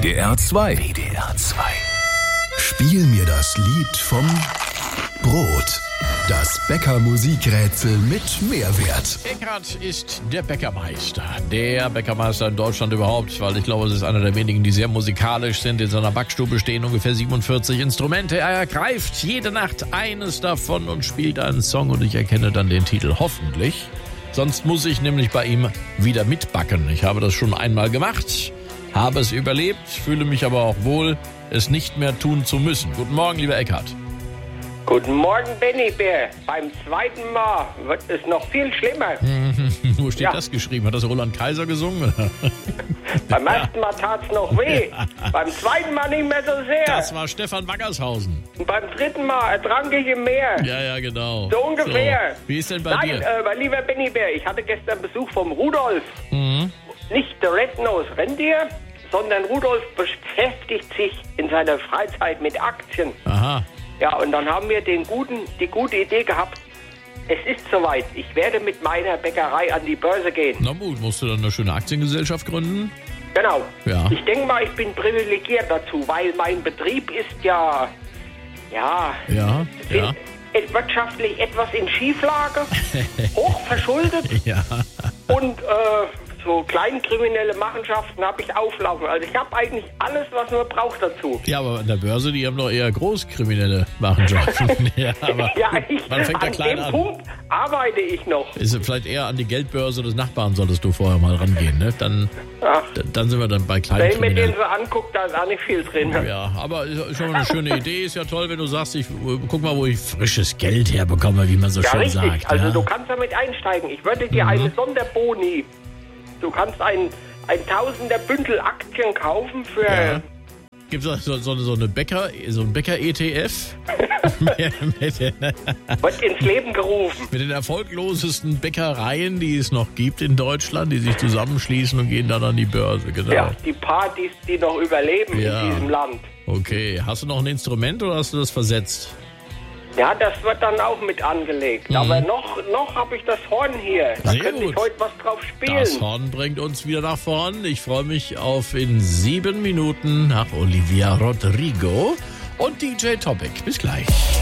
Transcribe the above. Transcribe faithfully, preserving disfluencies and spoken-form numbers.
D R zwei. W D R zwei. Spiel mir das Lied vom Brot. Das Bäcker-Musikrätsel mit Mehrwert. Eckhardt ist der Bäckermeister. Der Bäckermeister in Deutschland überhaupt, weil ich glaube, es ist einer der wenigen, die sehr musikalisch sind. In seiner Backstube stehen ungefähr siebenundvierzig Instrumente. Er ergreift jede Nacht eines davon und spielt einen Song und ich erkenne dann den Titel hoffentlich. Sonst muss ich nämlich bei ihm wieder mitbacken. Ich habe das schon einmal gemacht, habe es überlebt, fühle mich aber auch wohl, es nicht mehr tun zu müssen. Guten Morgen, lieber Eckhardt. Guten Morgen, Benny Bär. Beim zweiten Mal wird es noch viel schlimmer. Wo steht Ja. das geschrieben? Hat das Roland Kaiser gesungen? Beim ersten Mal tat's noch weh. Beim zweiten Mal nicht mehr so sehr. Das war Stefan Wackershausen. Und beim dritten Mal ertrank ich im Meer. Ja, ja, genau. So ungefähr. So. Wie ist denn bei Nein, dir? äh, mein lieber Benny Bär, ich hatte gestern Besuch vom Rudolf. Mhm. Nicht der Red-Nose Rentier, sondern Rudolf beschäftigt sich in seiner Freizeit mit Aktien. Aha. Ja, und dann haben wir den guten, die gute Idee gehabt, es ist soweit, ich werde mit meiner Bäckerei an die Börse gehen. Na gut, musst du dann eine schöne Aktiengesellschaft gründen? Genau. Ja. Ich denke mal, ich bin privilegiert dazu, weil mein Betrieb ist ja, ja, Ja, ja. in- wirtschaftlich etwas in Schieflage, hoch verschuldet Ja. und äh, so kleinkriminelle Machenschaften habe ich auflaufen. Also ich habe eigentlich alles, was man braucht dazu. Ja, aber an der Börse, die haben doch eher großkriminelle Machenschaften. Ja, aber Ja, gut, ich, man fängt da an klein dem an. Punkt arbeite ich noch. Ist vielleicht eher an die Geldbörse des Nachbarn solltest du vorher mal rangehen, ne? Dann, Ach, d- dann sind wir dann bei wenn ich mir den Kleinkriminellen. so anguckt, da ist auch nicht viel drin. Ja, aber ist ist schon mal eine schöne Idee. Ist ja toll, wenn du sagst, ich äh, guck mal, wo ich frisches Geld herbekomme, wie man so Ja, schön richtig. sagt. Also ja. du kannst damit einsteigen. Ich würde dir eine Sonderboni. Du kannst ein, ein Tausender Bündel Aktien kaufen für... Ja. Gibt es so, so, so eine Bäcker, so ein Bäcker-E T F? mit, den, Wird ins Leben gerufen. mit den erfolglosesten Bäckereien, die es noch gibt in Deutschland, die sich zusammenschließen und gehen dann an die Börse, genau. Ja, die Partys, die noch überleben Ja. in diesem Land. Okay, hast du noch ein Instrument oder hast du das versetzt? Ja, das wird dann auch mit angelegt. Aber noch, noch habe ich das Horn hier. Da Sehr könnte ich gut. heute was drauf spielen. Das Horn bringt uns wieder nach vorn. Ich freue mich auf in sieben Minuten nach Olivia Rodrigo und D J Topic. Bis gleich.